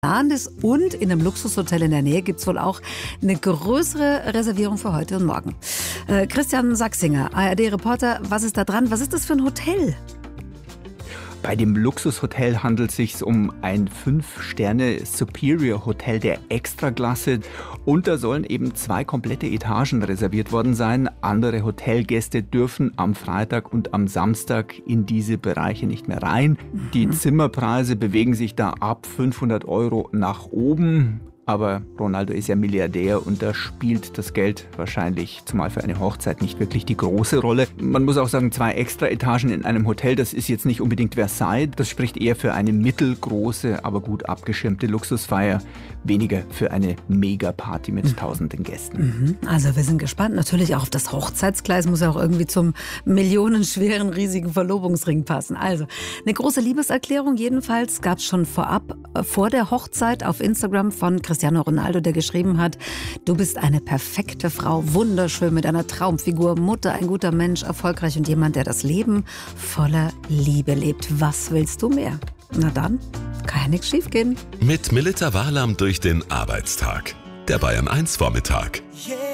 geplant ist. Und in einem Luxushotel in der Nähe gibt es wohl auch eine größere Reservierung für heute und morgen. Christian Sachsinger, ARD-Reporter, was ist da dran? Was ist das für ein Hotel? Bei dem Luxushotel handelt es sich um ein 5-Sterne-Superior-Hotel der Extraklasse. Und da sollen eben 2 komplette Etagen reserviert worden sein. Andere Hotelgäste dürfen am Freitag und am Samstag in diese Bereiche nicht mehr rein. Die Zimmerpreise bewegen sich da ab 500 € nach oben. Aber Ronaldo ist ja Milliardär und da spielt das Geld wahrscheinlich, zumal für eine Hochzeit, nicht wirklich die große Rolle. Man muss auch sagen, 2 Extra-Etagen in einem Hotel, das ist jetzt nicht unbedingt Versailles. Das spricht eher für eine mittelgroße, aber gut abgeschirmte Luxusfeier. Weniger für eine Mega-Party mit tausenden Gästen. Also wir sind gespannt. Natürlich auch auf das Hochzeitskleid. Muss ja auch irgendwie zum millionenschweren, riesigen Verlobungsring passen. Also eine große Liebeserklärung jedenfalls gab es schon vorab, vor der Hochzeit auf Instagram von Cristiano Ronaldo, der geschrieben hat: Du bist eine perfekte Frau, wunderschön mit einer Traumfigur, Mutter, ein guter Mensch, erfolgreich und jemand, der das Leben voller Liebe lebt. Was willst du mehr? Na dann, kann ja nichts schiefgehen. Mit Melita Wahrlam durch den Arbeitstag. Der Bayern 1 Vormittag. Yeah.